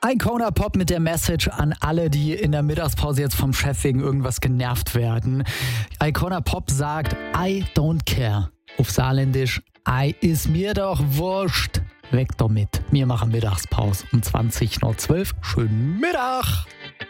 Icona Pop mit der Message an alle, die in der Mittagspause jetzt vom Chef wegen irgendwas genervt werden. Icona Pop sagt, I don't care. Auf Saarländisch, I is mir doch wurscht. Weg damit. Wir machen Mittagspause um 20:12 Schönen Mittag.